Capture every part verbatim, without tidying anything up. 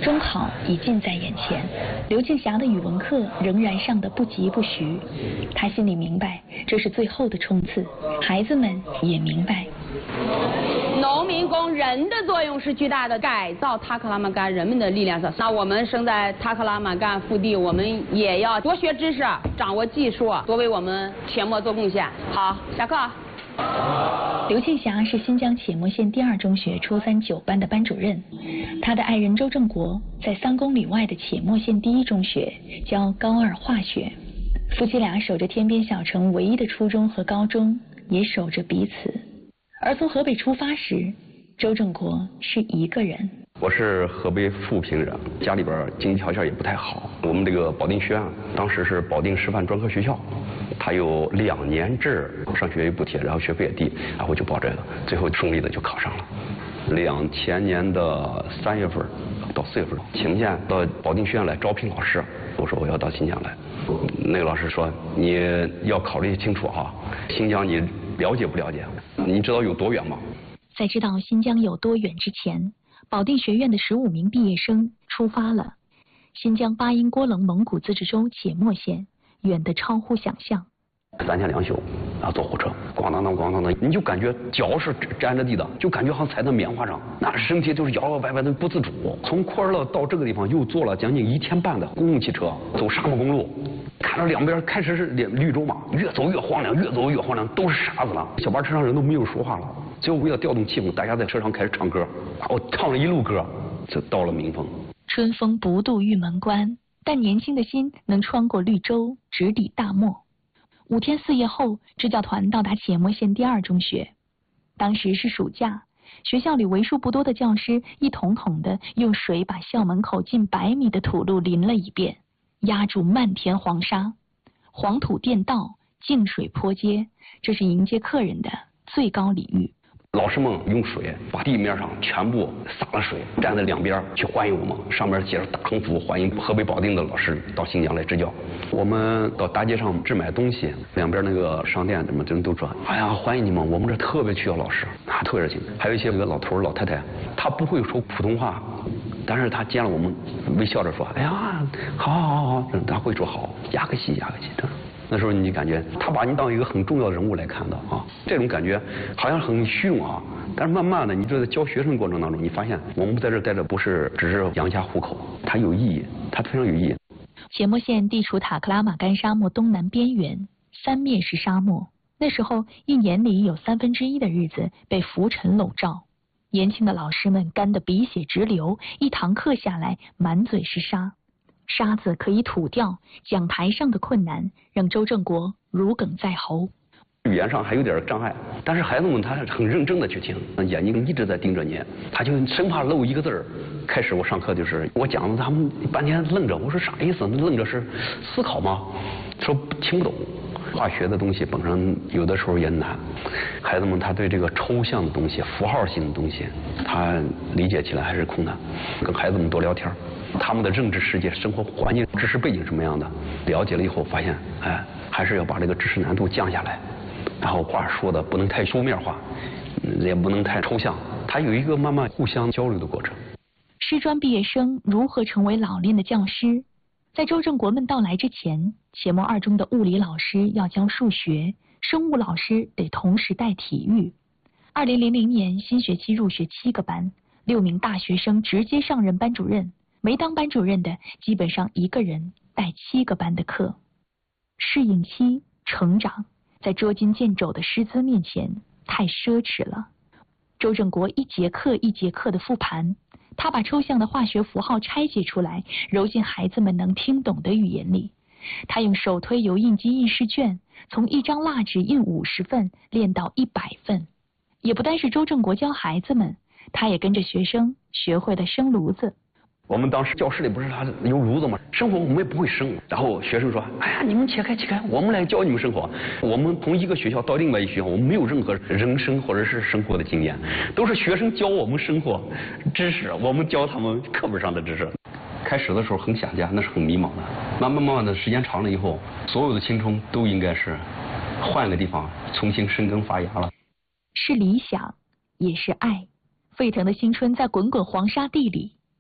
中考已近在眼前，刘庆霞的语文课仍然上得不疾不徐。他心里明白，这是最后的冲刺，孩子们也明白。 农民工人的作用是巨大的，改造塔克拉玛干人们的力量是。那我们生在塔克拉玛干腹地，我们也要多学知识，掌握技术，多为我们且末做贡献。好，下课。 刘庆霞是新疆且末县第二中学初三九班的班主任，他的爱人周正国在三公里外的且末县第一中学教高二化学。夫妻俩守着天边小城唯一的初中和高中，也守着彼此。而从河北出发时，周正国是一个人。 我是河北富平人，家里边经济条件也不太好。我们这个保定学院当时是保定师范专科学校，它有两年制，上学也补贴，然后学费也低，然后就报这个，最后顺利的就考上了。两千年的三月份到四月份，请假到保定学院来招聘老师，我说我要到新疆来，那个老师说你要考虑清楚哈，新疆你了解不了解？你知道有多远吗？ 在知道新疆有多远之前，保定学院的十五名毕业生出发了。新疆巴音郭楞蒙古自治州且末县，远得超乎想象。 三天两宿，然后坐火车，咣当当咣当当，你就感觉脚是沾着地的，就感觉好像踩在棉花上，那身体就是摇摇摆摆的不自主。从库尔勒到这个地方又坐了将近一天半的公共汽车，走沙漠公路，看到两边开始是绿洲嘛，越走越荒凉，越走越荒凉，都是沙子了。小巴车上人都没有说话了，最后为了调动气氛，大家在车上开始唱歌，我唱了一路歌，就到了民丰。 春风不度玉门关，但年轻的心能穿过绿洲，直抵大漠。五天四夜后，支教团到达且末县第二中学。当时是暑假，学校里为数不多的教师一桶桶的用水把校门口近百米的土路淋了一遍，压住漫天黄沙。黄土垫道，净水坡街，这是迎接客人的最高礼遇。 老师们用水把地面上全部洒了水，站在两边去欢迎我们，上面写着大横幅，欢迎河北保定的老师到新疆来支教。我们到大街上置买东西，两边那个商店什么人都说，哎呀，欢迎你们，我们这特别需要老师，啊，特热情。还有一些这个老头老太太，他不会说普通话，但是他见了我们，微笑着说，哎呀，好好好好，他会说好，压个西压个西，真的。那时候你感觉他把你当一个很重要的人物来看到啊，这种感觉好像很虚荣啊，但是慢慢的，你这在教学生的过程当中，你发现我们在这待着不是只是养家糊口，它有意义，它非常有意义。 且末县地处塔克拉玛干沙漠东南边缘，三面是沙漠。那时候一年里有三分之一的日子被浮尘笼罩，年轻的老师们干得鼻血直流，一堂课下来满嘴是沙。沙子可以吐掉，讲台上的困难让周正国如鲠在喉。 语言上还有点障碍，但是孩子们他是很认真的去听，眼睛一直在盯着你，他就生怕漏一个字儿。开始我上课就是我讲的，他们半天愣着，我说啥意思？愣着是思考吗？说听不懂。化学的东西本身有的时候也难，孩子们他对这个抽象的东西、符号性的东西，他理解起来还是困难。跟孩子们多聊天，他们的认知世界、生活环境、知识背景什么样的，了解了以后发现，哎，还是要把这个知识难度降下来，然后话说的不能太书面化，也不能太抽象，它有一个慢慢互相交流的过程。 师专毕业生如何成为老练的教师？在周正国们到来之前，且末二中的物理老师要教数学，生物老师得同时带体育。二零零零年新学期入学七个班，六名大学生直接上任班主任，没当班主任的基本上一个人带七个班的课。适应期、成长，在捉襟见肘的师资面前太奢侈了。周正国一节课一节课的复盘，他把抽象的化学符号拆解出来，揉进孩子们能听懂的语言里。他用手推油印机印试卷，从一张蜡纸印五十份练到一百份。也不单是周正国教孩子们，他也跟着学生学会了生炉子。 我们当时教室里不是他有炉子吗？生火我们也不会生，然后学生说，哎呀，你们切开切开，我们来教你们生火。我们从一个学校到另外一个学校，我们没有任何人生或者是生活的经验，都是学生教我们生活知识，我们教他们课本上的知识。开始的时候很想家，那是很迷茫的。慢慢慢慢的时间长了以后，所有的青春都应该是换个地方重新生根发芽了。 是理想，也是爱。沸腾的青春在滚滚黄沙地里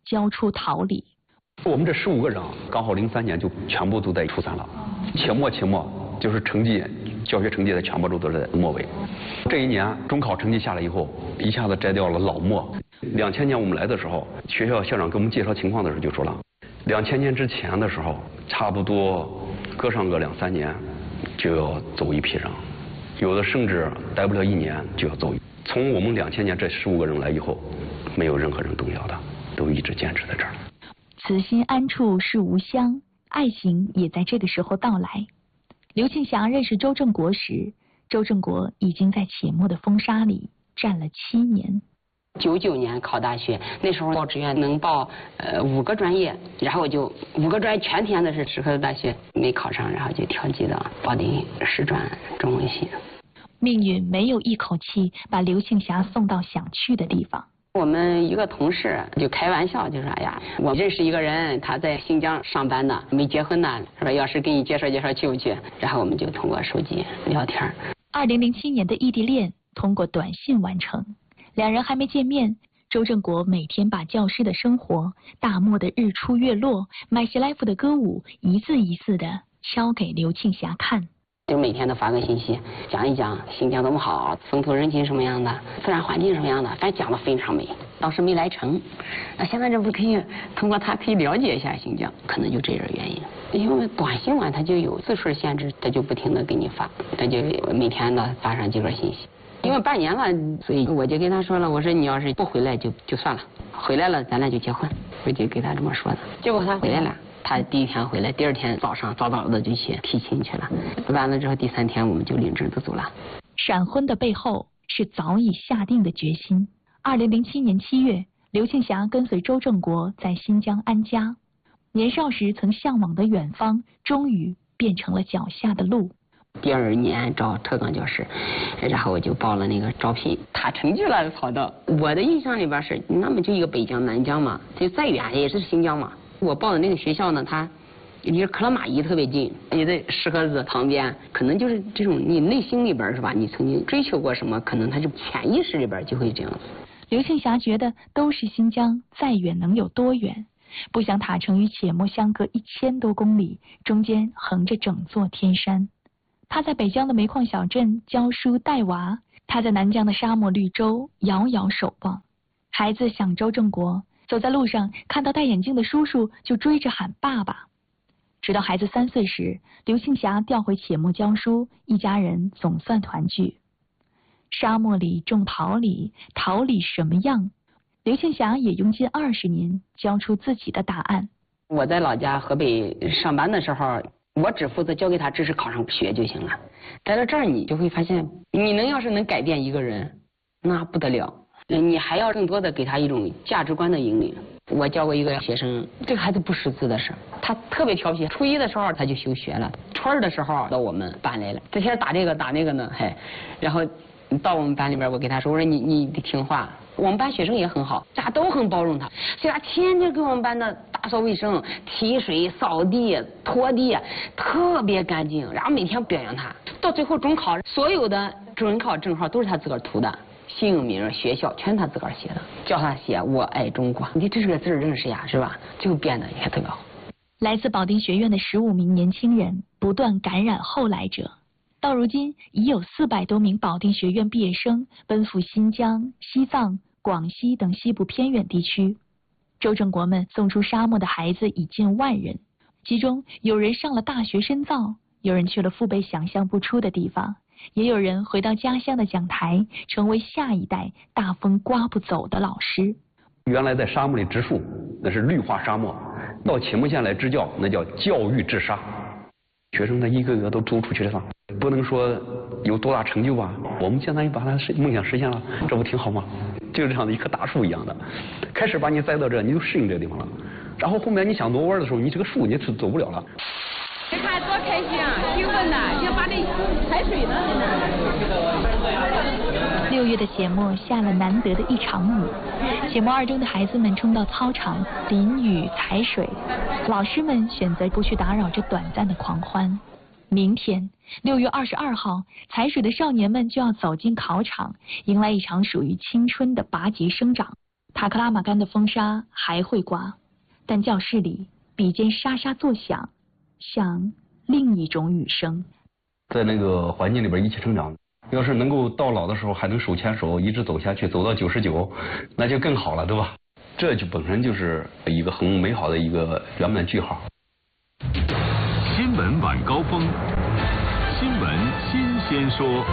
交出桃李。 我们这十五个人啊，刚好零三年就全部都在初三了，且末且末就是成绩，教学成绩在全国都是在末尾。这一年中考成绩下来以后，一下子摘掉了老末。两千年我们来的时候，学校校长给我们介绍情况的时候就说了，两千年之前的时候，差不多隔上个两三年就要走一批人，有的甚至待不了一年就要走。从我们两千年这十五个人来以后，没有任何人动摇的，都一直坚持在这儿。 此心安处是吾乡，爱情也在这个时候到来。刘庆霞认识周正国时，周正国已经在且末的风沙里站了七年。 九九年考大学，那时候报志愿能报呃五个专业，然后我就五个专业全填的是石河子大学，没考上，然后就调剂到保定师专中文系。 命运没有一口气把刘庆霞送到想去的地方。 我们一个同事就开玩笑就说：“哎呀，我认识一个人，他在新疆上班呢，没结婚呢，是吧？要是给你介绍介绍，去不去？”然后我们就通过手机聊天。 二零零七年的异地恋通过短信完成，两人还没见面，周正国每天把教师的生活、大漠的日出月落、麦西来夫的歌舞一字一字的敲给刘庆霞看。 就每天都发个信息，讲一讲新疆多么好，风土人情什么样的，自然环境什么样的，反正讲的非常美。当时没来成，那现在这不可以通过它可以了解一下新疆，可能就这点原因。因为短信嘛，它就有字数限制，它就不停的给你发，它就每天的发上几个信息。因为半年了，所以我就跟他说了，我说你要是不回来就就算了，回来了咱俩就结婚，我就给他这么说的。结果他回来了。他第一天回来，第二天早上早早的就去提亲去了。完了之后，第三天我们就领证就走了。 闪婚的背后是早已下定的决心。二零零七年七月，刘庆霞跟随周正国在新疆安家。年少时曾向往的远方，终于变成了脚下的路。 第二年招特岗教师，然后我就报了那个招聘，他成绩了跑到。我的印象里边是，那么就一个北疆、南疆嘛，就再远也是新疆嘛。我报的那个学校呢，它离克拉玛依特别近，也在石河子旁边，可能就是这种你内心里边是吧？你曾经追求过什么，可能它就潜意识里边就会这样子。 刘庆霞觉得都是新疆，再远能有多远？不想塔城与且末相隔一千多公里，中间横着整座天山。他在北疆的煤矿小镇教书带娃，他在南疆的沙漠绿洲遥遥守望。孩子想周正国。走在路上，看到戴眼镜的叔叔，就追着喊爸爸。直到孩子三岁时，刘庆霞调回且末教书，一家人总算团聚。沙漠里种桃李，桃李什么样？刘庆霞也用近二十年教出自己的答案。 我在老家河北上班的时候，我只负责教给他知识考上学就行了。来到这儿，你就会发现，你能要是能改变一个人，那不得了。你还要更多的给他一种价值观的引领。我教过一个学生，这个孩子不识字的事，他特别调皮。初一的时候他就休学了，初二的时候到我们班来了，这天打这个打那个呢，嘿，然后到我们班里边，我给他说，我说你你得听话。我们班学生也很好，大家都很包容他，所以他天天给我们班的打扫卫生、提水、扫地、拖地，特别干净。然后每天表扬他，到最后中考所有的准考证号都是他自个儿涂的。姓名、学校全他自个儿写的，叫他写我爱中国，你这个字认识呀，是吧？就变得也特别好。 来自保定学院的十五名年轻人不断感染后来者，到如今已有四百多名保定学院毕业生奔赴新疆、西藏、广西等西部偏远地区。周正国们送出沙漠的孩子已近万人，其中有人上了大学深造，有人去了父辈想象不出的地方。也有人回到家乡的讲台，成为下一代大风刮不走的老师。 原来在沙漠里植树，那是绿化沙漠；到且末县来支教，那叫教育治沙。学生他一个个都走出去了，不能说有多大成就吧，我们相当于把他梦想实现了，这不挺好吗？就这样的一棵大树一样的，开始把你栽到这，你就适应这个地方了。然后后面你想挪弯的时候，你这个树你是走不了了。 你看多开心啊，兴奋呐！你要把这踩水呢。 六月的且末下了难得的一场雨，且末二中的孩子们冲到操场淋雨踩水，老师们选择不去打扰这短暂的狂欢。明天六月二十二号，踩水的少年们就要走进考场，迎来一场属于青春的拔节生长。 塔克拉玛干的风沙还会刮，但教室里笔尖沙沙作响，像另一种雨声。 在那个环境里边一起成长，要是能够到老的时候还能手牵手一直走下去，走到九十九，那就更好了，对吧？这就本身就是一个很美好的一个圆满句号。 新闻晚高峰，新闻新鲜说。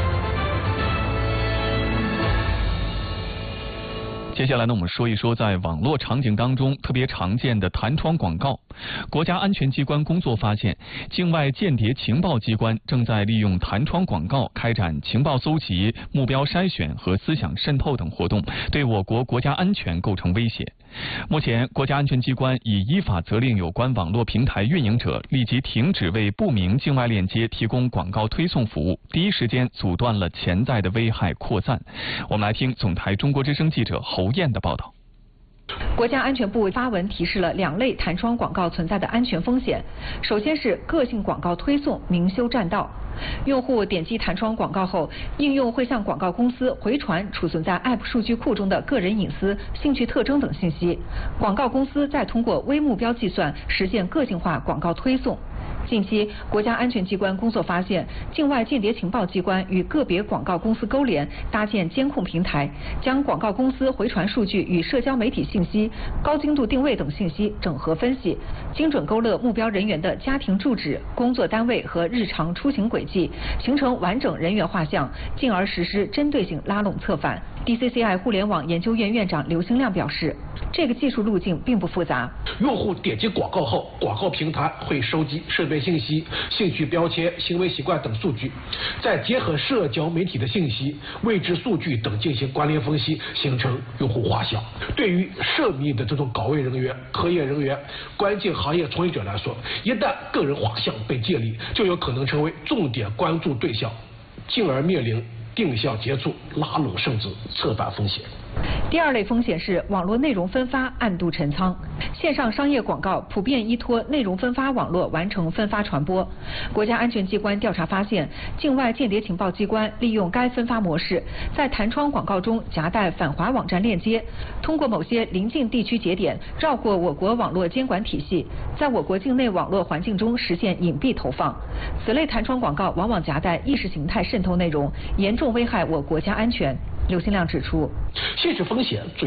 接下来呢，我们说一说在网络场景当中特别常见的弹窗广告。国家安全机关工作发现，境外间谍情报机关正在利用弹窗广告开展情报搜集、目标筛选和思想渗透等活动，对我国国家安全构成威胁。目前，国家安全机关已依法责令有关网络平台运营者立即停止为不明境外链接提供广告推送服务，第一时间阻断了潜在的危害扩散。我们来听总台中国之声记者侯燕的报道。 国家安全部发文提示了两类弹窗广告存在的安全风险。首先是个性广告推送明修栈道，用户点击弹窗广告后，应用会向广告公司回传储存在 App 数据库中的个人隐私、兴趣特征等信息，广告公司再通过微目标计算实现个性化广告推送。近期，国家安全机关工作发现，境外间谍情报机关与个别广告公司勾连，搭建监控平台，将广告公司回传数据与社交媒体信息、高精度定位等信息整合分析，精准勾勒目标人员的家庭住址、工作单位和日常出行轨迹，形成完整人员画像，进而实施针对性拉拢策反。D C C I 互联网研究院院长刘兴亮表示，这个技术路径并不复杂。 用户点击广告后，广告平台会收集设备信息、兴趣标签、行为习惯等数据，再结合社交媒体的信息、位置数据等进行关联分析，形成用户画像。对于涉密的这种岗位人员、科研人员、关键行业从业者来说，一旦个人画像被建立，就有可能成为重点关注对象，进而面临定向接触、拉拢甚至策反风险。 第二类风险是网络内容分发暗度陈仓，线上商业广告普遍依托内容分发网络完成分发传播。国家安全机关调查发现，境外间谍情报机关利用该分发模式，在弹窗广告中夹带反华网站链接，通过某些邻近地区节点绕过我国网络监管体系，在我国境内网络环境中实现隐蔽投放。此类弹窗广告往往夹带意识形态渗透内容，严重危害我国家安全。刘兴亮指出， 现实风险主